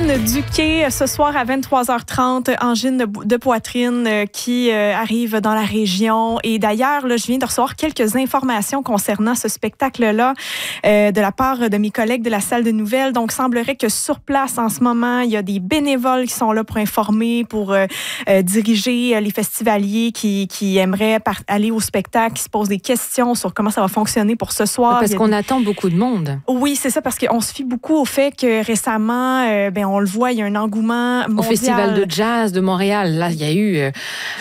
Karine Duquet, ce soir à 23h30, angine de poitrine qui arrive dans la région. Et d'ailleurs, là, je viens de recevoir quelques informations concernant ce spectacle-là de la part de mes collègues de la salle de nouvelles. Donc, il semblerait que sur place, en ce moment, il y a des bénévoles qui sont là pour informer, pour diriger les festivaliers qui aimeraient aller au spectacle, qui se posent des questions sur comment ça va fonctionner pour ce soir. Parce qu'on attend beaucoup de monde. Oui, c'est ça, parce qu'on se fie beaucoup au fait que récemment, on le voit, il y a un engouement mondial. Au Festival de jazz de Montréal, là, il y a eu